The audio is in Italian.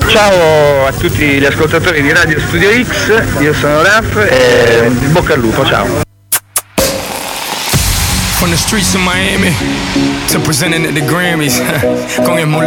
Ciao a tutti gli ascoltatori di Radio Studio X, io sono Raf e bocca al lupo, ciao. From the streets of Miami to presenting at the Grammys, con el